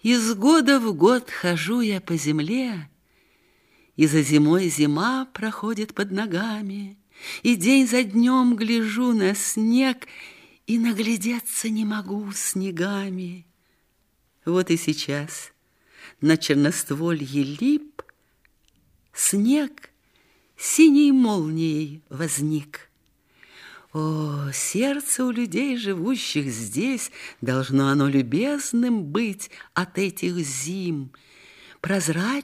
Из года в год хожу я по земле, и за зимой зима проходит под ногами, и день за днем гляжу на снег, и наглядеться не могу снегами. Вот и сейчас на черностволье лип снег синей молнией возник. О, сердце у людей, живущих здесь, должно оно любезным быть от этих зим. Прозрачно